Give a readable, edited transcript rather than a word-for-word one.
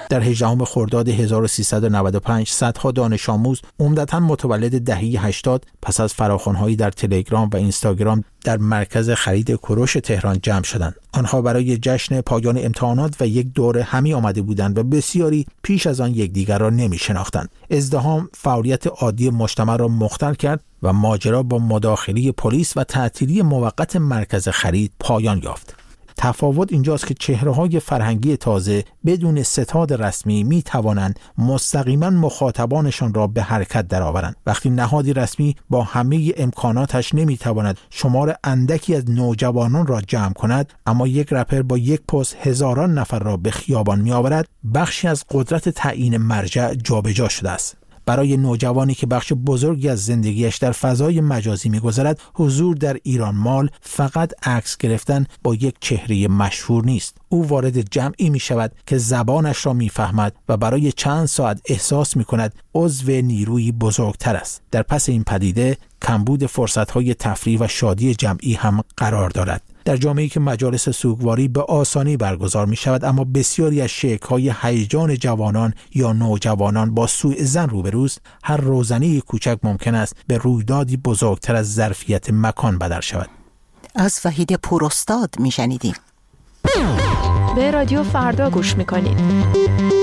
در 18 خرداد 1395 صدها دانش آموز عمدتاً متولد دهه 80 پس از فراخوان‌هایی در تلگرام و اینستاگرام در مرکز خرید کوروش تهران جمع شدند. آنها برای جشن پایان امتحانات و یک دوره همی آمده بودند و بسیاری پیش از آن یکدیگر را نمی‌شناختند. ازدحام فعالیت عادی مجتمع را مختل کرد و ماجرا با مداخله پلیس و تعطیلی موقت مرکز خرید پایان یافت. تفاوت اینجاست که چهره‌های فرهنگی تازه بدون ستاد رسمی می توانند مستقیما مخاطبانشان را به حرکت درآورند. وقتی نهادی رسمی با همه امکاناتش نمی تواند شمار اندکی از نوجوانان را جمع کند، اما یک رپر با یک پست هزاران نفر را به خیابان می آورد، بخشی از قدرت تعیین مرجع جابجا شده است. برای نوجوانی که بخش بزرگی از زندگیش در فضای مجازی می‌گذرد، حضور در ایران مال فقط عکس گرفتن با یک چهره مشهور نیست. او وارد جمعی می‌شود که زبانش را می‌فهمد و برای چند ساعت احساس می‌کند عضو نیروی بزرگتر است. در پس این پدیده کمبود فرصت‌های تفریح و شادی جمعی هم قرار دارد. در جامعه‌ای که مجالس سوگواری به آسانی برگزار می شود، اما بسیاری از شیک‌های هیجان جوانان یا نوجوانان با سوء ظن روبروست، هر روزنه کوچک ممکن است به رویدادی بزرگتر از ظرفیت مکان بدل شود. از وحید پوراستاد می شنیدیم. به رادیو فردا گوش می کنید.